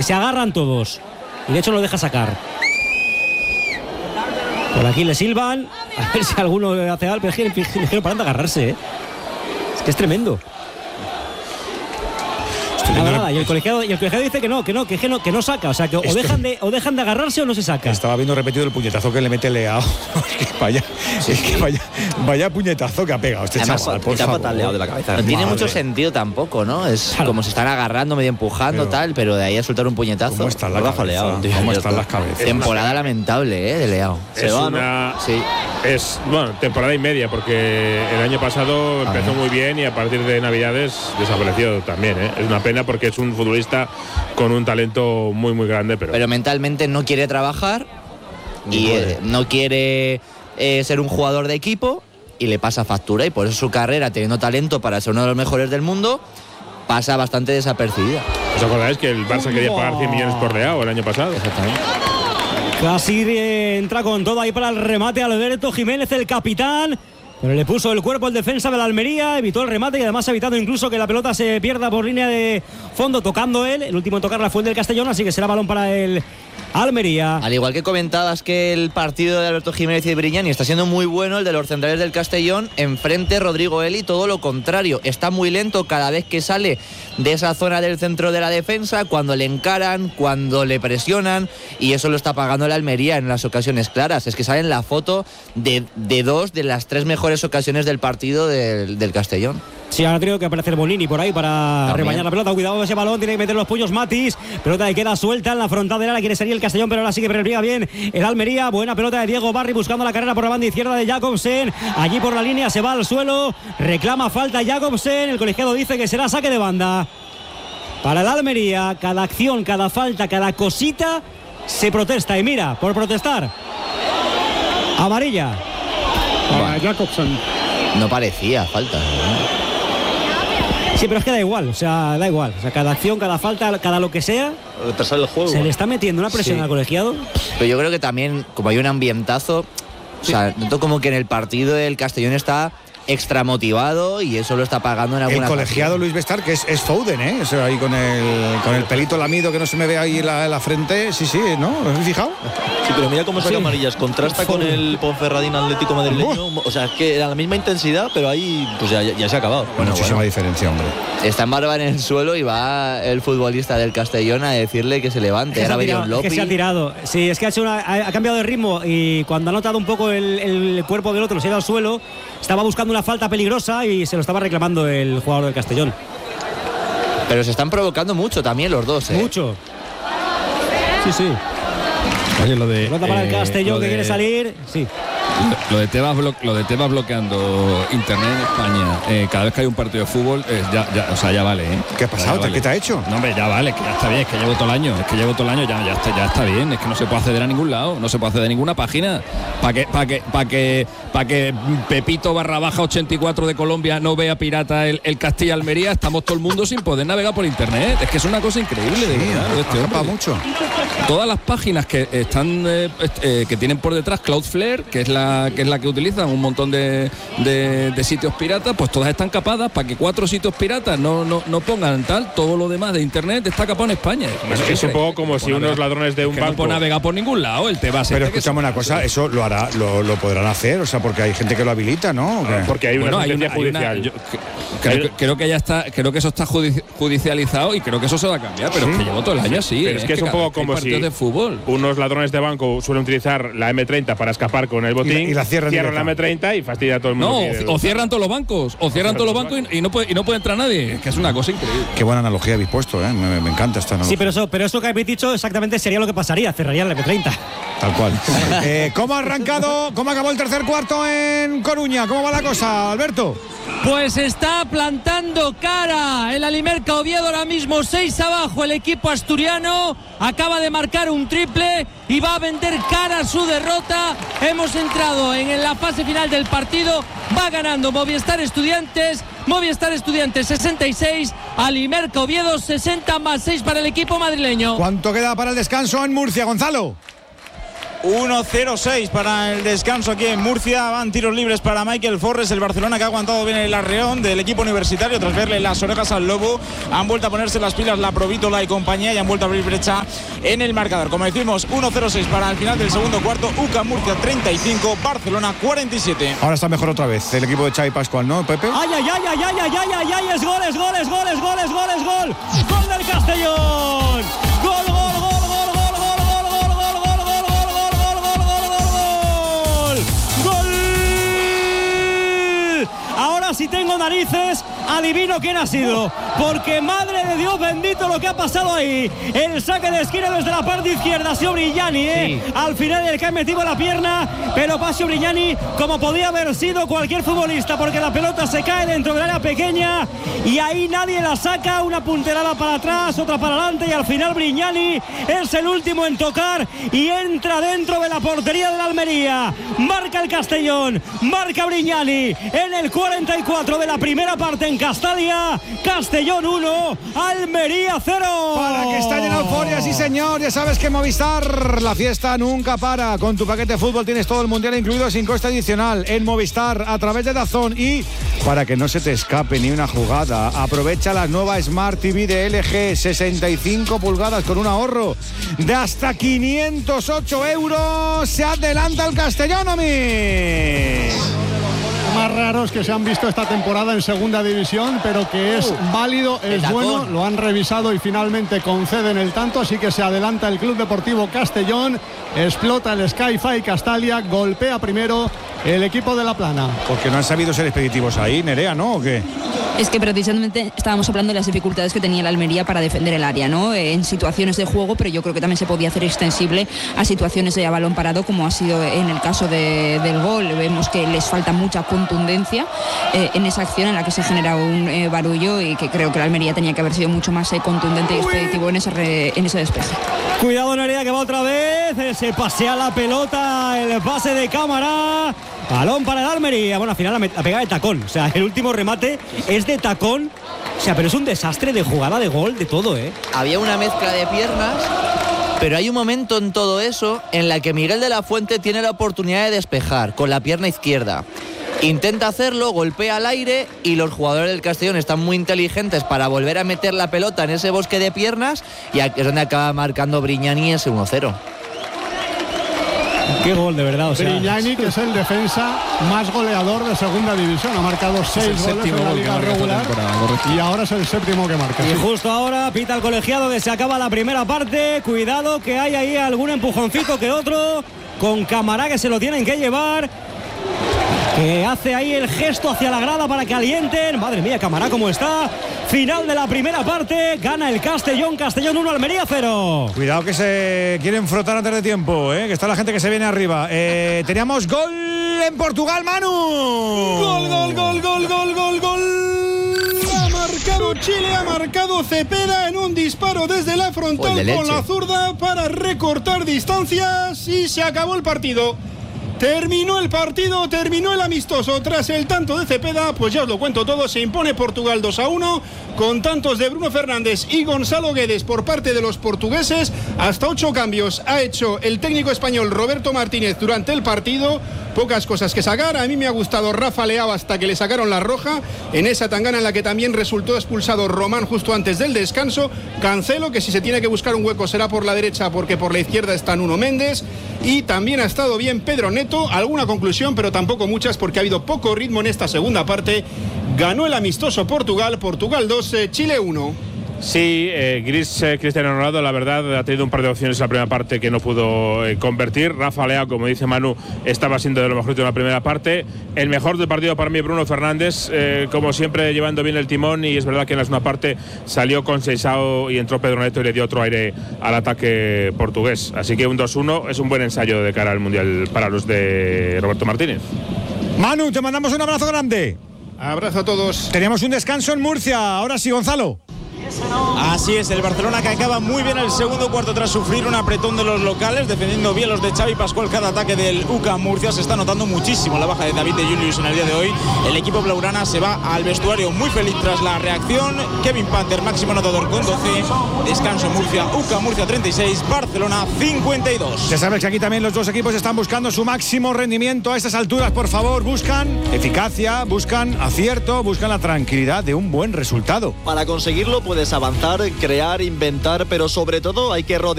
se agarran todos. Y de hecho lo deja sacar. Por aquí le silban. A ver si alguno hace algo. Pero es que no paran de agarrarse, ¿eh? Es que es tremendo. Nada. Y el colegiado dice que no saca. O sea, que o dejan de agarrarse o no se saca. Estaba viendo repetido el puñetazo que le mete Leao. Vaya puñetazo que ha pegado este chaval, por favor. Leao de la cabeza. No tiene mucho sentido tampoco, ¿no? Es como se están agarrando, medio empujando, pero de ahí a soltar un puñetazo. ¿Cómo está la cabeza? Leao, ¿Cómo están las cabezas? Temporada lamentable, de Leao. Es temporada y media, porque el año pasado empezó muy bien y a partir de Navidades desapareció también, ¿eh? Es una pena porque es un futbolista con un talento muy muy grande, pero mentalmente no quiere trabajar y no quiere ser un jugador de equipo y le pasa factura, y por eso su carrera, teniendo talento para ser uno de los mejores del mundo, pasa bastante desapercibida. ¿Os acordáis que el Barça quería pagar 100 millones por Leao el año pasado? Exactamente. Casi entra con todo ahí para el remate Alberto Jiménez, el capitán. Pero le puso el cuerpo el defensa de la Almería, evitó el remate y además ha evitado incluso que la pelota se pierda por línea de fondo, tocando él. El último en tocarla fue el del Castellón, así que será balón para el Almería. Al igual que comentabas que el partido de Alberto Jiménez y Brignani está siendo muy bueno, el de los centrales del Castellón, enfrente Rodrigo Eli, todo lo contrario. Está muy lento cada vez que sale de esa zona del centro de la defensa, cuando le encaran, cuando le presionan, y eso lo está pagando la Almería en las ocasiones claras. Es que sale en la foto de dos de las 3 mejores ocasiones del partido del Castellón. Sí, ahora ha tenido que aparecer Bonini por ahí para rebañar la pelota. Cuidado con ese balón, tiene que meter los puños Matis. Pelota que queda suelta en la frontal del área, quiere salir el Castellón, pero ahora sí que perriega bien el Almería. Buena pelota de Diego Barri buscando la carrera por la banda izquierda de Jacobsen. Allí por la línea se va al suelo, reclama falta Jacobsen. El colegiado dice que será saque de banda para el Almería. Cada acción, cada falta, cada cosita se protesta. Y mira, por protestar, amarilla para Jacobsen. No parecía falta, ¿no? Sí, pero es que da igual, da igual. O sea, cada acción, cada falta, cada lo que sea, retrasar el juego. Se le está metiendo una presión al colegiado. Pero yo creo que también, como hay un ambientazo, o sea, noto como que en el partido el Castellón está extra motivado y eso lo está pagando en alguna. El colegiado Luis Bestar, que es Foden, ¿eh? O sea, ahí con el pelito lamido que no se me ve ahí en la frente. Sí, ¿no? ¿Os habéis fijado? Sí, pero mira cómo saca amarillas. Contrasta con el Ponferradín Atlético madrileño. O sea, es que era la misma intensidad, pero ahí pues ya se ha acabado. Muchísima diferencia, hombre. Está en barba en el suelo y va el futbolista del Castellón a decirle que se levante. Ahora vería un Lopi. Que se ha tirado. Sí, es que ha cambiado de ritmo y cuando ha notado un poco el cuerpo del otro, se ha ido al suelo, estaba buscando una falta peligrosa y se lo estaba reclamando el jugador del Castellón. Pero se están provocando mucho también los dos, ¿eh? Mucho. Sí. Oye, lo de pelota para el Castellón que quiere salir. Sí. Lo de Tebas bloqueando internet en España, cada vez que hay un partido de fútbol, ya vale, ¿eh? ¿Qué ha pasado? Vale. ¿Qué te ha hecho? No, hombre, ya vale, que ya está bien, es que llevo todo el año, ya está bien, es que no se puede acceder a ningún lado, no se puede acceder a ninguna página. Para que Pepito /84 de Colombia no vea pirata el Castilla Almería, estamos todo el mundo sin poder navegar por internet. Es que es una cosa increíble, de verdad. Mucho. Todas las páginas que están que tienen por detrás Cloudflare, que es la que utilizan un montón de sitios piratas, pues todas están capadas para que 4 sitios piratas no pongan tal. Todo lo demás de internet está capado en España. Es un poco como si unos ladrones de un banco no puede navegar por ningún lado. Pero escúchame una cosa, eso lo podrán hacer, o sea, porque hay gente que lo habilita, ¿no? Porque hay una sentencia judicial. Creo que ya está, creo que eso está judicializado y creo que eso se va a cambiar, pero es que llevo todo el año así. Pero es que es un poco como si de fútbol. Unos ladrones de banco suelen utilizar la M30 para escapar con el botín y la cierran la M30 y fastidia a todo el mundo. No, o cierran todos los bancos, y no puede entrar nadie. Es que es una cosa increíble. Qué buena analogía habéis puesto, ¿eh? Me encanta esta analogía. Sí, pero eso que habéis dicho exactamente sería lo que pasaría, cerrarían la M30. Tal cual. ¿Cómo acabó el tercer cuarto en Coruña? ¿Cómo va la cosa, Alberto? Pues está plantando cara el Alimerca Oviedo, ahora mismo 6 abajo el equipo asturiano, acaba de marcar un triple y va a vender cara a su derrota. Hemos entrado en la fase final del partido, va ganando Movistar Estudiantes 66, Alimerca Oviedo 60 más 6 para el equipo madrileño. ¿Cuánto queda para el descanso en Murcia, Gonzalo? 1-0-6 para el descanso aquí en Murcia. Van tiros libres para Michael Forres, el Barcelona, que ha aguantado bien el arreón del equipo universitario tras verle las orejas al lobo. Han vuelto a ponerse las pilas la Provítola y compañía y han vuelto a abrir brecha en el marcador. Como decimos, 1-0-6 para el final del segundo cuarto. UCAM Murcia 35, Barcelona 47. Ahora está mejor otra vez el equipo de Xavi Pascual, ¿no, Pepe? ¡Ay, ay, ay, ay, ay, ay, ay, ay! ¡Es gol, es gol, es gol, es gol, es gol, es gol! ¡Gol del Castellón! ¡Gol, gol, gol! Ahora si tengo narices, adivino quién ha sido, porque madre de Dios bendito lo que ha pasado ahí. El saque de esquina desde la parte izquierda ha sido Brignani, sí. Al final el que ha metido la pierna, pero pasó Brignani como podía haber sido cualquier futbolista, porque la pelota se cae dentro del área pequeña y ahí nadie la saca. Una punterada para atrás, otra para adelante y al final Brignani es el último en tocar y entra dentro de la portería de la Almería. Marca el Castellón, marca Brignani en el 44 de la primera parte en Castalia. Castellón 1, Almería 0. Para que estallen en euforia, sí señor. Ya sabes que Movistar, la fiesta nunca para. Con tu paquete de fútbol tienes todo el mundial incluido sin coste adicional en Movistar a través de DAZN. Y para que no se te escape ni una jugada, aprovecha la nueva Smart TV de LG, 65 pulgadas con un ahorro de hasta 508 euros. Se adelanta el Castellón, más raros que se han visto esta temporada en segunda división, pero que es válido, es bueno, lo han revisado y finalmente conceden el tanto, así que se adelanta el Club Deportivo Castellón, explota el Sky-Fi Castalia, golpea primero el equipo de La Plana. Porque no han sabido ser expeditivos ahí, Nerea, ¿no? ¿O qué? Es que precisamente estábamos hablando de las dificultades que tenía la Almería para defender el área, ¿no? En situaciones de juego, pero yo creo que también se podía hacer extensible a situaciones de a balón parado, como ha sido en el caso del gol. Vemos que les falta mucha contundencia en esa acción en la que se genera un barullo y que creo que la Almería tenía que haber sido mucho más contundente y expeditivo en ese despeje. Cuidado Nerea, que va otra vez, se pasea la pelota, el pase de Cámara, balón para el Almería. Bueno, al final la pegada de tacón, o sea, el último remate es de tacón, o sea, pero es un desastre de jugada, de gol, de todo, ¿eh? Había una mezcla de piernas, pero hay un momento en todo eso en la que Miguel de la Fuente tiene la oportunidad de despejar con la pierna izquierda. Intenta hacerlo, golpea al aire y los jugadores del Castellón están muy inteligentes para volver a meter la pelota en ese bosque de piernas y aquí es donde acaba marcando Brignani ese 1-0. Qué gol, de verdad, o sea. Brignani, que es el defensa más goleador de segunda división, ha marcado 6 goles en la liga regular y ahora es el séptimo que marca. Y justo ahora pita el colegiado que se acaba la primera parte. Cuidado que hay ahí algún empujoncito que otro con Camará, que se lo tienen que llevar, que hace ahí el gesto hacia la grada para que alienten. Madre mía, Camará cómo está. Final de la primera parte, gana el Castellón 1, Almería 0. Cuidado que se quieren frotar antes de tiempo, que está la gente que se viene arriba. Teníamos gol en Portugal, Manu. Gol. Ha marcado Chile, ha marcado Cepeda en un disparo desde la frontal con la zurda para recortar distancias y se acabó el partido. Terminó el partido, terminó el amistoso. Tras el tanto de Cepeda, pues ya os lo cuento todo, se impone Portugal 2-1 con tantos de Bruno Fernández y Gonzalo Guedes por parte de los portugueses. Hasta 8 cambios ha hecho el técnico español Roberto Martínez durante el partido. Pocas cosas que sacar. A mí me ha gustado Rafa Leao hasta que le sacaron la roja en esa tangana en la que también resultó expulsado Román justo antes del descanso. Cancelo, que si se tiene que buscar un hueco será por la derecha porque por la izquierda está Nuno Méndez. Y también ha estado bien Pedro Neto. Alguna conclusión, pero tampoco muchas porque ha habido poco ritmo en esta segunda parte. Ganó el amistoso Portugal 2, Chile 1. Sí, Cristiano Ronaldo, la verdad, ha tenido un par de opciones en la primera parte que no pudo convertir. Rafa Leao, como dice Manu, estaba siendo de lo mejor de la primera parte. El mejor del partido para mí, Bruno Fernández, como siempre, llevando bien el timón. Y es verdad que en la segunda parte salió con Seixao y entró Pedro Neto y le dio otro aire al ataque portugués. Así que un 2-1 es un buen ensayo de cara al Mundial para los de Roberto Martínez. Manu, te mandamos un abrazo grande. Abrazo a todos. Teníamos un descanso en Murcia. Ahora sí, Gonzalo. Así es, el Barcelona que acaba muy bien el segundo cuarto tras sufrir un apretón de los locales, defendiendo bien los de Xavi Pascual. Cada ataque del UCA Murcia. Se está notando muchísimo la baja de David de Julius en el día de hoy. El equipo blaugrana se va al vestuario muy feliz tras la reacción. Kevin Panther, máximo anotador con 12. Descanso Murcia, UCA Murcia 36, Barcelona 52. Ya sabes que aquí también los dos equipos están buscando su máximo rendimiento a estas alturas. Por favor, buscan eficacia, buscan acierto, buscan la tranquilidad de un buen resultado. Para conseguirlo puedes avanzar, crear, inventar, pero sobre todo hay que rodear